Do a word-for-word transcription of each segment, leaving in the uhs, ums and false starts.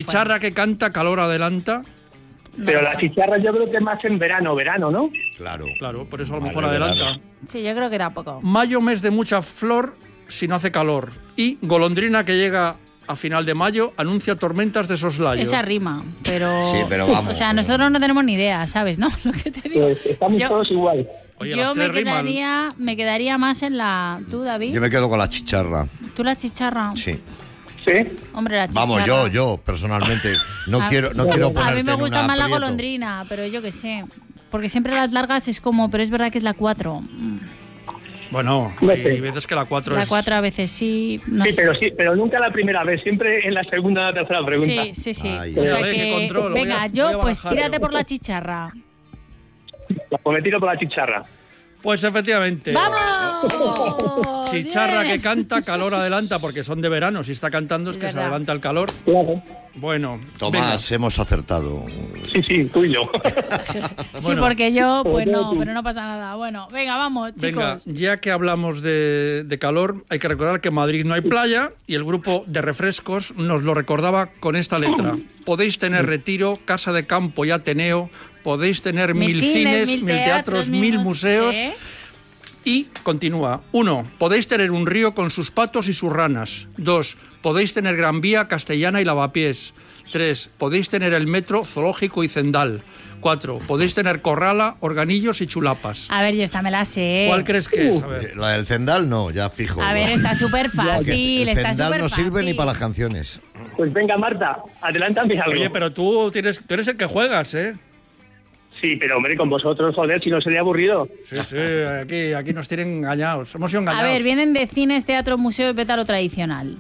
chicharra que canta, calor adelanta. No Pero la chicharra yo creo que es más en verano, verano, ¿no? Claro. Claro, por eso a lo Vale, mejor adelanta. verano. Sí, yo creo que era poco. Mayo, mes de mucha flor, si no hace calor. Y golondrina que llega a final de mayo, anuncia tormentas de soslayo. Esa rima, pero... Sí, pero vamos. O sea, nosotros no tenemos ni idea, ¿sabes? ¿No? Lo que te digo. Pues estamos Yo- todos igual. Oye, yo las me tres riman. quedaría, me quedaría más en la... ¿Tú, David? Yo me quedo con la chicharra. ¿Tú la chicharra? Sí. ¿Sí? Hombre, la chicharra... Vamos, yo, yo, personalmente. No A- quiero, no quiero ponerte A mí me en gusta un más la aprieto. golondrina, pero yo qué sé. Porque siempre las largas es como... Pero es verdad que es la cuatro. Bueno, No hay sé. veces que la cuatro La es... cuatro a veces sí... No Sí, sé. pero sí, pero nunca la primera vez, siempre en la segunda o la tercera pregunta. Sí, sí, sí. Ay, o ay. sea A ver, que, qué control, voy venga, a- yo voy a pues barajar tírate yo. por la chicharra. Pues me tiro por la chicharra. Pues efectivamente. ¡Vamos! Chicharra Bien. que canta, calor adelanta, porque son de verano. Si está cantando es Es que se verdad. adelanta el calor. Claro. Bueno, Tomás, hemos acertado. Sí, sí, tú y yo. Sí, Bueno. porque yo, pues Pues no, tú. pero no pasa nada. Bueno, venga, vamos, venga, chicos. ya que hablamos de, de calor, hay que recordar que en Madrid no hay playa y el grupo de refrescos nos lo recordaba con esta letra. Podéis tener Retiro, Casa de Campo y Ateneo, podéis tener mil, cines, mil teatros, mil mus- museos. Sí. Y continúa. Uno, podéis tener un río con sus patos y sus ranas. Dos, podéis tener Gran Vía, Castellana y Lavapiés. Tres, podéis tener el metro, zoológico y Zendal. Cuatro, podéis tener Corrala, Organillos y Chulapas. A ver, yo esta me la sé. ¿Cuál crees que es? A ver. La del Zendal no, ya fijo. A ver, está súper Porque fácil, el está Zendal súper no fácil. sirve ni para las canciones. Pues venga, Marta, adelántame algo. Oye, pero tú, tienes, tú eres el que juegas, ¿eh? Sí, pero hombre, con vosotros, joder, si no sería aburrido. Sí, sí, aquí, aquí nos tienen engañados. Hemos sido A engañados. ver, vienen de cines, teatro, museo y pétalo tradicional.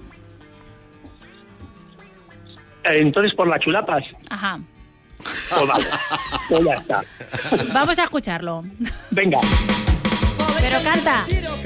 Eh, Entonces, por las chulapas, Ajá. pues vale. Pues ya está. Vamos a escucharlo. Venga. Pero canta.